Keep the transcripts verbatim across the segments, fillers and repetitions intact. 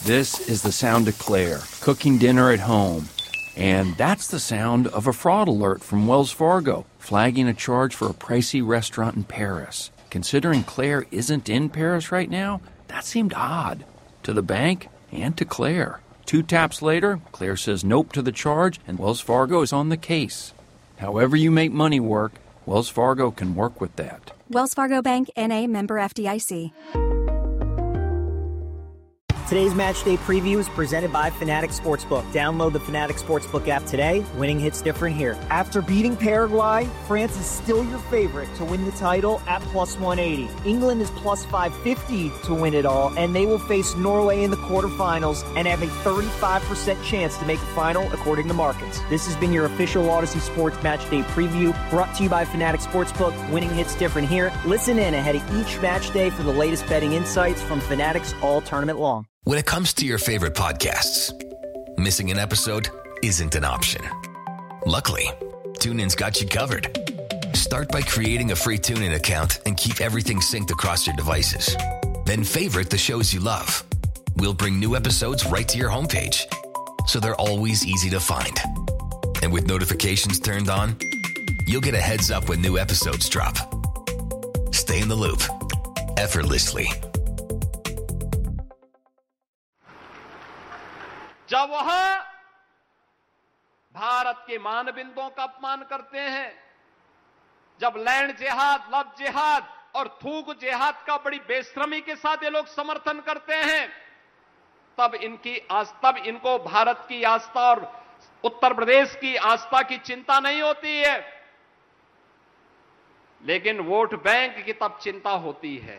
This is the sound of Claire, cooking dinner at home. And that's the sound of a fraud alert from Wells Fargo, flagging a charge for a pricey restaurant in Paris. Considering Claire isn't in Paris right now, that seemed odd. To the bank and to Claire. Two taps later, Claire says nope to the charge, and Wells Fargo is on the case. However you make money work, Wells Fargo can work with that. Wells Fargo Bank, N A, member F D I C. Today's Match Day preview is presented by Fanatics Sportsbook. Download the Fanatics Sportsbook app today. Winning hits different here. After beating Paraguay, France is still your favorite to win the title at plus one eighty. England is plus five fifty to win it all, and they will face Norway in the quarterfinals and have a thirty-five percent chance to make a final according to markets. This has been your official Odyssey Sports Match Day preview, brought to you by Fanatics Sportsbook. Winning hits different here. Listen in ahead of each match day for the latest betting insights from Fanatics all tournament long. When it comes to your favorite podcasts, missing an episode isn't an option. Luckily, TuneIn's got you covered. Start by creating a free TuneIn account and keep everything synced across your devices. Then favorite the shows you love. We'll bring new episodes right to your homepage, so they're always easy to find. And with notifications turned on, you'll get a heads up when new episodes drop. Stay in the loop, effortlessly. जब वह भारत के मानबिंदों का अपमान करते हैं, जब land जिहाद, love जिहाद और थूक जिहाद का बड़ी बेशर्मी के साथ ये लोग समर्थन करते हैं, तब इनकी आस तब इनको भारत की आस्था और उत्तर प्रदेश की आस्था की चिंता नहीं होती है, लेकिन वोट बैंक की तब चिंता होती है.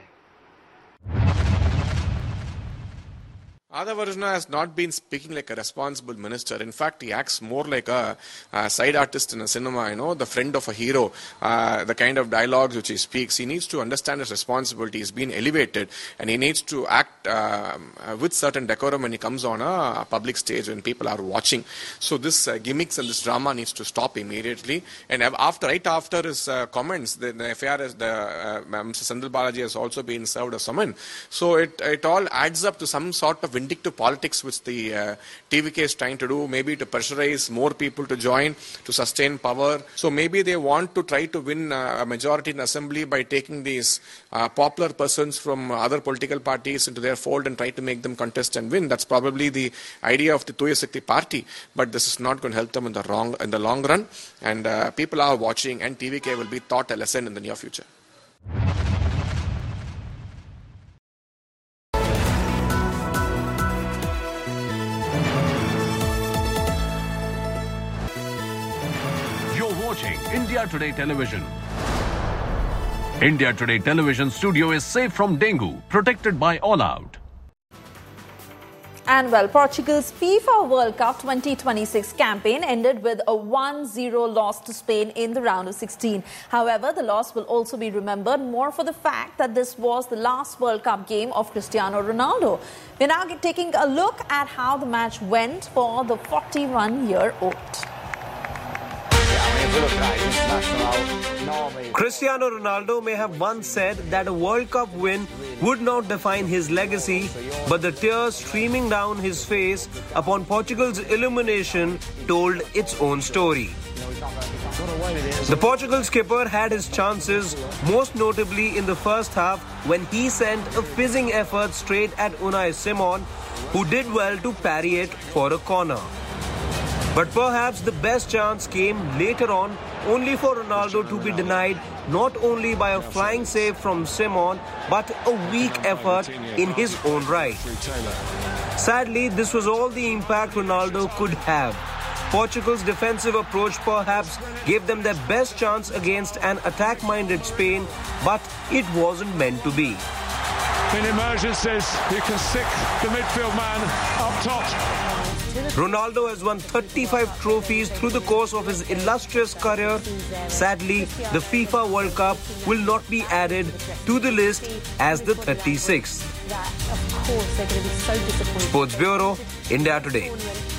Adav Arjuna has not been speaking like a responsible minister. In fact, he acts more like a, a side artist in a cinema, you know, the friend of a hero, uh, the kind of dialogues which he speaks. He needs to understand his responsibility. He's been elevated, and he needs to act uh, with certain decorum when he comes on a public stage when people are watching. So this uh, gimmicks and this drama needs to stop immediately. And after, right after his uh, comments, the, the F I R, is the, uh, Mister Sandil Balaji has also been served a summon. So it, it all adds up to some sort of vindictive politics which the uh, T V K is trying to do, maybe to pressurize more people to join, to sustain power. So maybe they want to try to win uh, a majority in assembly by taking these uh, popular persons from other political parties into their fold and try to make them contest and win. That's probably the idea of the Tooya Shakti party, but this is not going to help them in the, wrong, in the long run, and uh, people are watching, and T V K will be taught a lesson in the near future. India Today Television. India Today Television studio is safe from dengue, protected by All Out. And well, Portugal's FIFA World Cup twenty twenty-six campaign ended with a one zero loss to Spain in the round of sixteen. However, the loss will also be remembered more for the fact that this was the last World Cup game of Cristiano Ronaldo. We're now taking a look at how the match went for the forty-one-year-old. Cristiano Ronaldo may have once said that a World Cup win would not define his legacy, but the tears streaming down his face upon Portugal's elimination told its own story. The Portugal skipper had his chances, most notably in the first half when he sent a fizzing effort straight at Unai Simon, who did well to parry it for a corner. But perhaps the best chance came later on, only for Ronaldo to be denied not only by a flying save from Simon, but a weak effort in his own right. Sadly, this was all the impact Ronaldo could have. Portugal's defensive approach perhaps gave them their best chance against an attack-minded Spain, but it wasn't meant to be. In emergencies, you can stick the midfield man up top. Ronaldo has won thirty-five trophies through the course of his illustrious career. Sadly, the FIFA World Cup will not be added to the list as the thirty-sixth. Sports Bureau, India Today.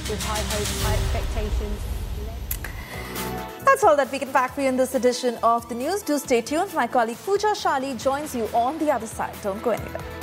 That's all that we can pack for you in this edition of the news. Do stay tuned. My colleague Pooja Shali joins you on the other side. Don't go anywhere.